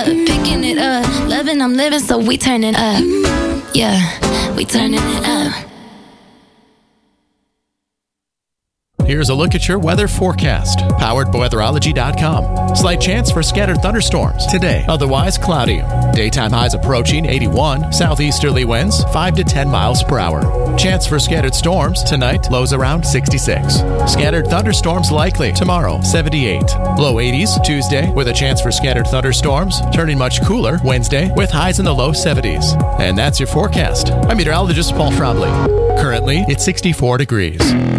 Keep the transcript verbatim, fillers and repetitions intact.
up, picking it up. Loving, I'm living, so we turning up. Yeah, we turning it up. Here's a look at your weather forecast, powered by weatherology dot com. Slight chance for scattered thunderstorms today, otherwise cloudy. Daytime highs approaching eighty-one, southeasterly winds five to ten miles per hour. Chance for scattered storms tonight, lows around sixty-six. Scattered thunderstorms likely tomorrow, seventy-eight. Low eighties Tuesday, with a chance for scattered thunderstorms, turning much cooler Wednesday with highs in the low seventies. And that's your forecast. I'm meteorologist Paul Trombley. Currently, it's sixty-four degrees.